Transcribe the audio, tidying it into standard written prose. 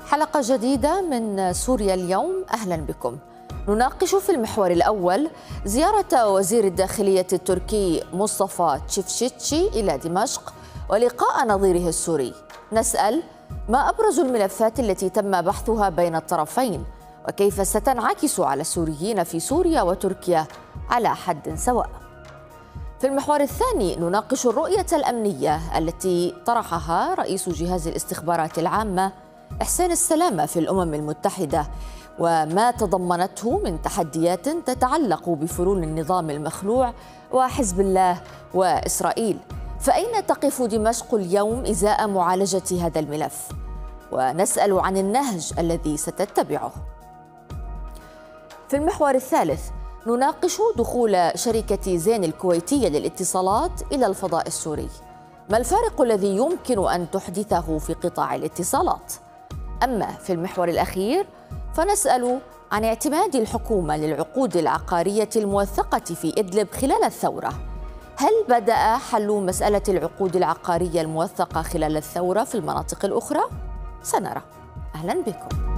حلقة جديدة من سوريا اليوم، أهلا بكم. نناقش في المحور الأول زيارة وزير الداخلية التركي مصطفى تشيفشيتشي إلى دمشق ولقاء نظيره السوري. نسأل: ما أبرز الملفات التي تم بحثها بين الطرفين؟ وكيف ستنعكس على السوريين في سوريا وتركيا على حد سواء؟ في المحور الثاني نناقش الرؤية الأمنية التي طرحها رئيس جهاز الاستخبارات العامة إحسان السلامة في الأمم المتحدة، وما تضمنته من تحديات تتعلق بفلول النظام المخلوع وحزب الله وإسرائيل. فأين تقف دمشق اليوم إزاء معالجة هذا الملف؟ ونسأل عن النهج الذي ستتبعه. في المحور الثالث نناقش دخول شركة زين الكويتية للاتصالات إلى الفضاء السوري. ما الفارق الذي يمكن أن تحدثه في قطاع الاتصالات؟ أما في المحور الأخير فنسأل عن اعتماد الحكومة للعقود العقارية الموثقة في إدلب خلال الثورة. هل بدأ حل مسألة العقود العقارية الموثقة خلال الثورة في المناطق الأخرى؟ سنرى. أهلا بكم.